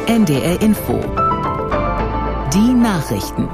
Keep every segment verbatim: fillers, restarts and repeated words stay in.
N D R Info. Die Nachrichten.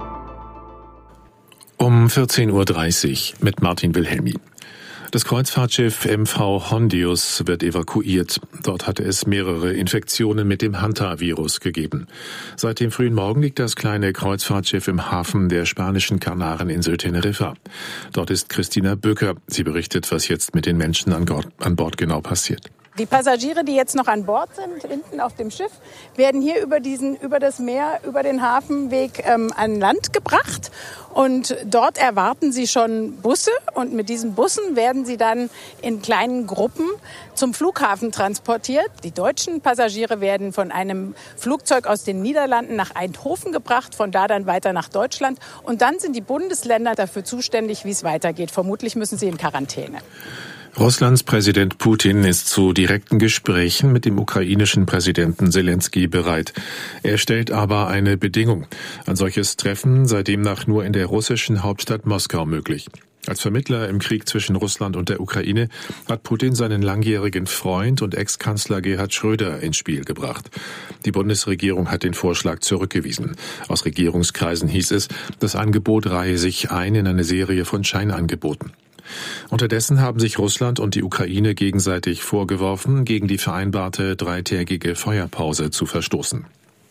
Um vierzehn Uhr dreißig mit Martin Wilhelmi. Das Kreuzfahrtschiff M V Hondius wird evakuiert. Dort hatte es mehrere Infektionen mit dem Hanta-Virus gegeben. Seit dem frühen Morgen liegt das kleine Kreuzfahrtschiff im Hafen der spanischen Kanareninsel Teneriffa. Dort ist Christina Böker. Sie berichtet, was jetzt mit den Menschen an Bord genau passiert. Die Passagiere, die jetzt noch an Bord sind, hinten auf dem Schiff, werden hier über diesen, über das Meer, über den Hafenweg ähm, an Land gebracht. Und dort erwarten sie schon Busse. Und mit diesen Bussen werden sie dann in kleinen Gruppen zum Flughafen transportiert. Die deutschen Passagiere werden von einem Flugzeug aus den Niederlanden nach Eindhoven gebracht, von da dann weiter nach Deutschland. Und dann sind die Bundesländer dafür zuständig, wie es weitergeht. Vermutlich müssen sie in Quarantäne. Russlands Präsident Putin ist zu direkten Gesprächen mit dem ukrainischen Präsidenten Selenskyj bereit. Er stellt aber eine Bedingung. Ein solches Treffen sei demnach nur in der russischen Hauptstadt Moskau möglich. Als Vermittler im Krieg zwischen Russland und der Ukraine hat Putin seinen langjährigen Freund und Ex-Kanzler Gerhard Schröder ins Spiel gebracht. Die Bundesregierung hat den Vorschlag zurückgewiesen. Aus Regierungskreisen hieß es, das Angebot reihe sich ein in eine Serie von Scheinangeboten. Unterdessen haben sich Russland und die Ukraine gegenseitig vorgeworfen, gegen die vereinbarte dreitägige Feuerpause zu verstoßen.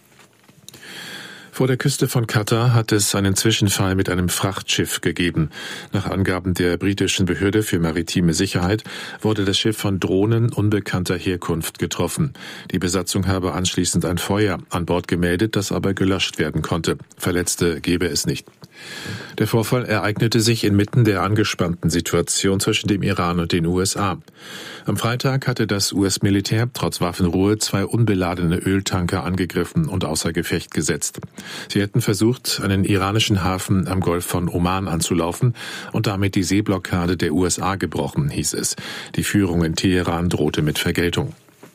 Vor der Küste von Katar hat es einen Zwischenfall mit einem Frachtschiff gegeben. Nach Angaben der britischen Behörde für maritime Sicherheit wurde das Schiff von Drohnen unbekannter Herkunft getroffen. Die Besatzung habe anschließend ein Feuer an Bord gemeldet, das aber gelöscht werden konnte. Verletzte gebe es nicht. Der Vorfall ereignete sich inmitten der angespannten Situation zwischen dem Iran und den U S A. Am Freitag hatte das U S-Militär trotz Waffenruhe zwei unbeladene Öltanker angegriffen und außer Gefecht gesetzt. Sie hätten versucht, einen iranischen Hafen am Golf von Oman anzulaufen und damit die Seeblockade der U S A gebrochen, hieß es. Die Führung in Teheran drohte mit Vergeltung.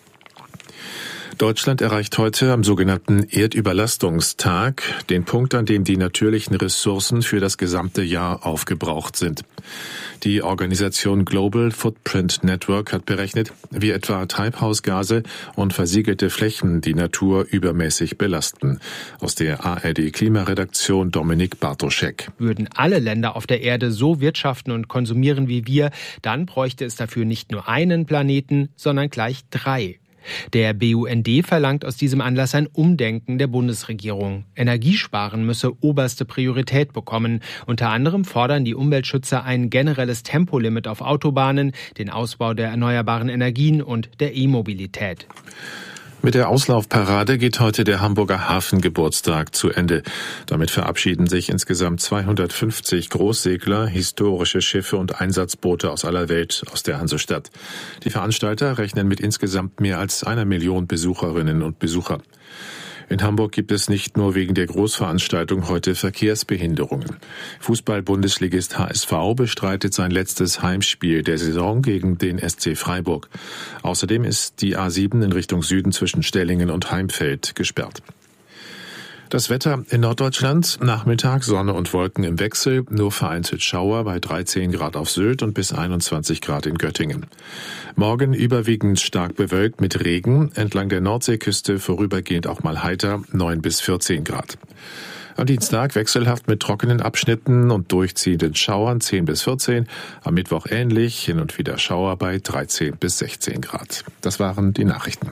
Deutschland erreicht heute am sogenannten Erdüberlastungstag den Punkt, an dem die natürlichen Ressourcen für das gesamte Jahr aufgebraucht sind. Die Organisation Global Footprint Network hat berechnet, wie etwa Treibhausgase und versiegelte Flächen die Natur übermäßig belasten. Aus der A R D-Klimaredaktion Dominik Bartoschek. Würden alle Länder auf der Erde so wirtschaften und konsumieren wie wir, dann bräuchte es dafür nicht nur einen Planeten, sondern gleich drei. Der B U N D verlangt aus diesem Anlass ein Umdenken der Bundesregierung. Energiesparen müsse oberste Priorität bekommen. Unter anderem fordern die Umweltschützer ein generelles Tempolimit auf Autobahnen, den Ausbau der erneuerbaren Energien und der E-Mobilität. Mit der Auslaufparade geht heute der Hamburger Hafengeburtstag zu Ende. Damit verabschieden sich insgesamt zweihundertfünfzig Großsegler, historische Schiffe und Einsatzboote aus aller Welt aus der Hansestadt. Die Veranstalter rechnen mit insgesamt mehr als einer Million Besucherinnen und Besucher. In Hamburg gibt es nicht nur wegen der Großveranstaltung heute Verkehrsbehinderungen. Fußball-Bundesligist H S V bestreitet sein letztes Heimspiel der Saison gegen den S C Freiburg. Außerdem ist die A sieben in Richtung Süden zwischen Stellingen und Heimfeld gesperrt. Das Wetter in Norddeutschland: Nachmittag Sonne und Wolken im Wechsel, nur vereinzelt Schauer bei dreizehn Grad auf Sylt und bis einundzwanzig Grad in Göttingen. Morgen überwiegend stark bewölkt mit Regen, entlang der Nordseeküste vorübergehend auch mal heiter, neun bis vierzehn Grad. Am Dienstag wechselhaft mit trockenen Abschnitten und durchziehenden Schauern zehn bis vierzehn, am Mittwoch ähnlich, hin und wieder Schauer bei dreizehn bis sechzehn Grad. Das waren die Nachrichten.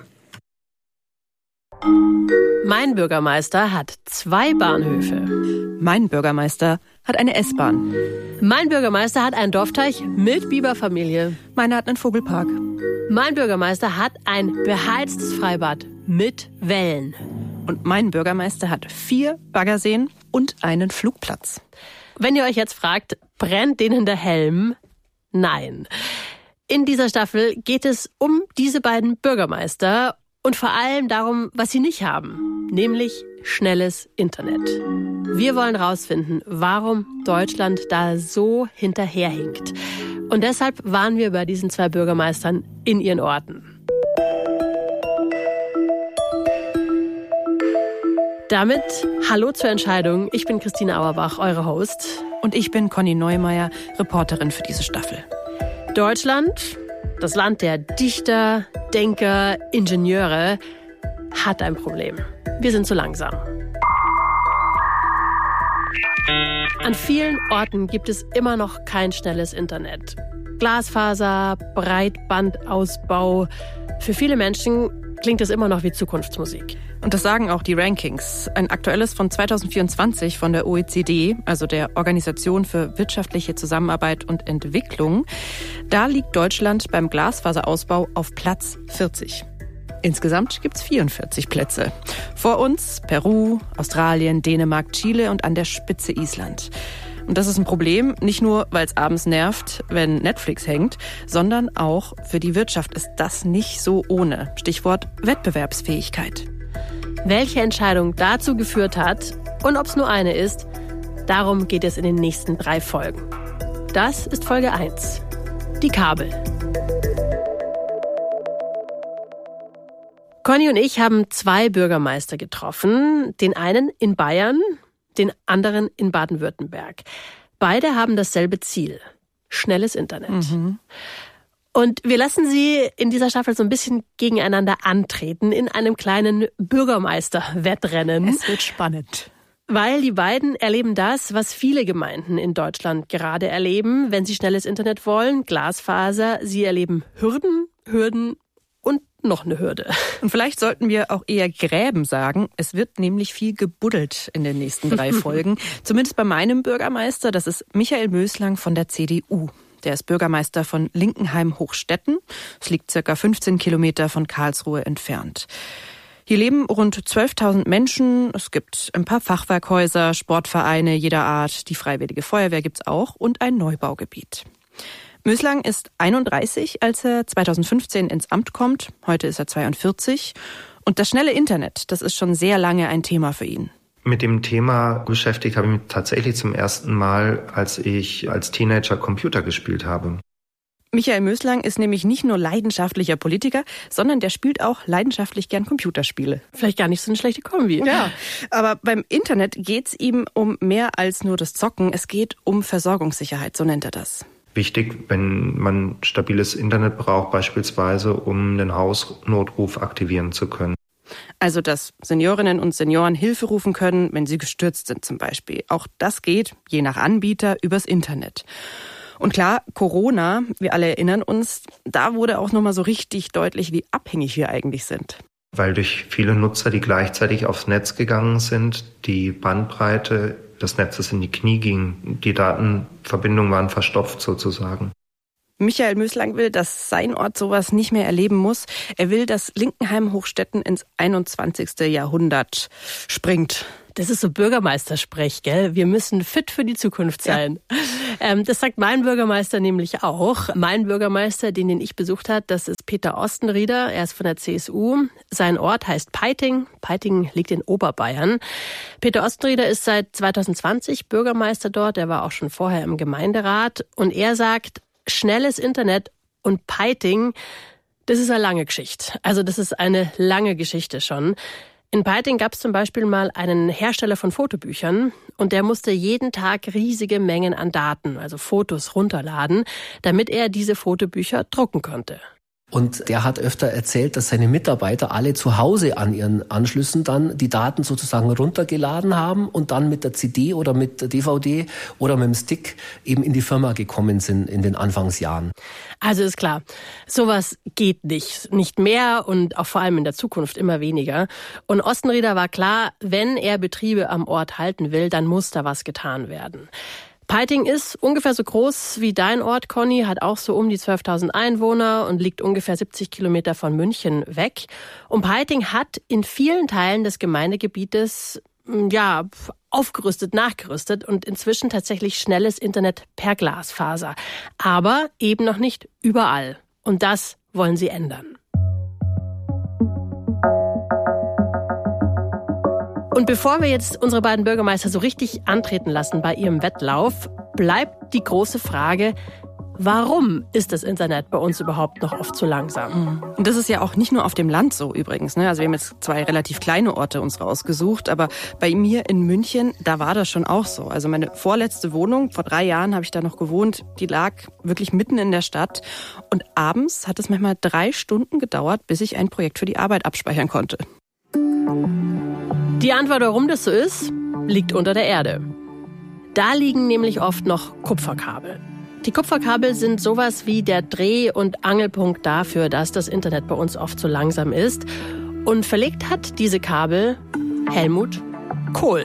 Mein Bürgermeister hat zwei Bahnhöfe. Mein Bürgermeister hat eine S-Bahn. Mein Bürgermeister hat einen Dorfteich mit Biberfamilie. Meiner hat einen Vogelpark. Mein Bürgermeister hat ein beheiztes Freibad mit Wellen. Und mein Bürgermeister hat vier Baggerseen und einen Flugplatz. Wenn ihr euch jetzt fragt, brennt denen der Helm? Nein. In dieser Staffel geht es um diese beiden Bürgermeister und vor allem darum, was sie nicht haben, nämlich schnelles Internet. Wir wollen rausfinden, warum Deutschland da so hinterherhinkt. Und deshalb waren wir bei diesen zwei Bürgermeistern in ihren Orten. Damit hallo zur Entscheidung. Ich bin Christine Auerbach, eure Host. Und ich bin Conny Neumeier, Reporterin für diese Staffel. Deutschland, das Land der Dichter, Denker, Ingenieure, hat ein Problem. Wir sind zu langsam. An vielen Orten gibt es immer noch kein schnelles Internet. Glasfaser, Breitbandausbau. Für viele Menschen klingt es immer noch wie Zukunftsmusik. Und das sagen auch die Rankings. Ein aktuelles von zwanzig vierundzwanzig von der O E C D, also der Organisation für wirtschaftliche Zusammenarbeit und Entwicklung. Da liegt Deutschland beim Glasfaserausbau auf Platz vierzig. Insgesamt gibt's vierundvierzig Plätze. Vor uns Peru, Australien, Dänemark, Chile und an der Spitze Island. Und das ist ein Problem, nicht nur, weil es abends nervt, wenn Netflix hängt, sondern auch für die Wirtschaft ist das nicht so ohne. Stichwort Wettbewerbsfähigkeit. Welche Entscheidung dazu geführt hat und ob es nur eine ist, darum geht es in den nächsten drei Folgen. Das ist Folge eins. Die Kabel. Conny und ich haben zwei Bürgermeister getroffen. Den einen in Bayern, den anderen in Baden-Württemberg. Beide haben dasselbe Ziel. Schnelles Internet. Mhm. Und wir lassen sie in dieser Staffel so ein bisschen gegeneinander antreten in einem kleinen Bürgermeister-Wettrennen. Es wird spannend. Weil die beiden erleben das, was viele Gemeinden in Deutschland gerade erleben, wenn sie schnelles Internet wollen, Glasfaser. Sie erleben Hürden, Hürden und noch eine Hürde. Und vielleicht sollten wir auch eher Gräben sagen. Es wird nämlich viel gebuddelt in den nächsten drei Folgen. Zumindest bei meinem Bürgermeister, das ist Michael Möslang von der C D U. Der ist Bürgermeister von Linkenheim-Hochstetten. Es liegt circa fünfzehn Kilometer von Karlsruhe entfernt. Hier leben rund zwölftausend Menschen. Es gibt ein paar Fachwerkhäuser, Sportvereine jeder Art. Die Freiwillige Feuerwehr gibt's auch und ein Neubaugebiet. Möslang ist einunddreißig, als er zweitausendfünfzehn ins Amt kommt. Heute ist er zweiundvierzig. Und das schnelle Internet, das ist schon sehr lange ein Thema für ihn. Mit dem Thema beschäftigt habe ich mich tatsächlich zum ersten Mal, als ich als Teenager Computer gespielt habe. Michael Möslang ist nämlich nicht nur leidenschaftlicher Politiker, sondern der spielt auch leidenschaftlich gern Computerspiele. Vielleicht gar nicht so eine schlechte Kombi. Ja, aber beim Internet geht's ihm um mehr als nur das Zocken. Es geht um Versorgungssicherheit, so nennt er das. Wichtig, wenn man stabiles Internet braucht, beispielsweise um den Hausnotruf aktivieren zu können. Also, dass Seniorinnen und Senioren Hilfe rufen können, wenn sie gestürzt sind zum Beispiel. Auch das geht, je nach Anbieter, übers Internet. Und klar, Corona, wir alle erinnern uns, da wurde auch nochmal so richtig deutlich, wie abhängig wir eigentlich sind. Weil durch viele Nutzer, die gleichzeitig aufs Netz gegangen sind, die Bandbreite des Netzes in die Knie ging. Die Datenverbindungen waren verstopft sozusagen. Michael Möslang will, dass sein Ort sowas nicht mehr erleben muss. Er will, dass Linkenheim-Hochstetten ins einundzwanzigste Jahrhundert springt. Das ist so Bürgermeistersprech, gell? Wir müssen fit für die Zukunft sein. Ja. Ähm, das sagt mein Bürgermeister nämlich auch. Mein Bürgermeister, den, den ich besucht habe, das ist Peter Ostenrieder. Er ist von der C S U. Sein Ort heißt Peiting. Peiting liegt in Oberbayern. Peter Ostenrieder ist seit zweitausendzwanzig Bürgermeister dort. Er war auch schon vorher im Gemeinderat. Und er sagt, schnelles Internet und Peiting, das ist eine lange Geschichte. Also das ist eine lange Geschichte schon. In Peiting gab es zum Beispiel mal einen Hersteller von Fotobüchern und der musste jeden Tag riesige Mengen an Daten, also Fotos, runterladen, damit er diese Fotobücher drucken konnte. Und der hat öfter erzählt, dass seine Mitarbeiter alle zu Hause an ihren Anschlüssen dann die Daten sozusagen runtergeladen haben und dann mit der C D oder mit der D V D oder mit dem Stick eben in die Firma gekommen sind in den Anfangsjahren. Also ist klar, sowas geht nicht. Nicht mehr und auch vor allem in der Zukunft immer weniger. Und Ostenrieder war klar, wenn er Betriebe am Ort halten will, dann muss da was getan werden. Peiting ist ungefähr so groß wie dein Ort, Conny, hat auch so um die zwölftausend Einwohner und liegt ungefähr siebzig Kilometer von München weg. Und Peiting hat in vielen Teilen des Gemeindegebietes ja aufgerüstet, nachgerüstet und inzwischen tatsächlich schnelles Internet per Glasfaser. Aber eben noch nicht überall. Und das wollen sie ändern. Und bevor wir jetzt unsere beiden Bürgermeister so richtig antreten lassen bei ihrem Wettlauf, bleibt die große Frage, warum ist das Internet bei uns überhaupt noch oft so langsam? Und das ist ja auch nicht nur auf dem Land so übrigens, ne? Also wir haben jetzt zwei relativ kleine Orte uns rausgesucht, aber bei mir in München, da war das schon auch so. Also meine vorletzte Wohnung, vor drei Jahren habe ich da noch gewohnt, die lag wirklich mitten in der Stadt. Und abends hat es manchmal drei Stunden gedauert, bis ich ein Projekt für die Arbeit abspeichern konnte. Die Antwort, warum das so ist, liegt unter der Erde. Da liegen nämlich oft noch Kupferkabel. Die Kupferkabel sind sowas wie der Dreh- und Angelpunkt dafür, dass das Internet bei uns oft so langsam ist. Und verlegt hat diese Kabel Helmut Kohl.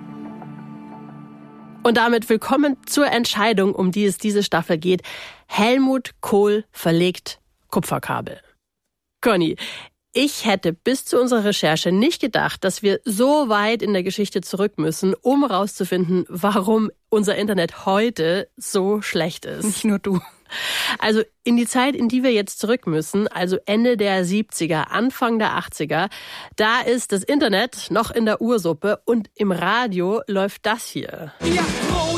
Und damit willkommen zur Entscheidung, um die es diese Staffel geht. Helmut Kohl verlegt Kupferkabel. Conny, ich hätte bis zu unserer Recherche nicht gedacht, dass wir so weit in der Geschichte zurück müssen, um rauszufinden, warum unser Internet heute so schlecht ist. Nicht nur du. Also in die Zeit, in die wir jetzt zurück müssen, also Ende der siebziger, Anfang der achtziger, da ist das Internet noch in der Ursuppe und im Radio läuft das hier. Ja.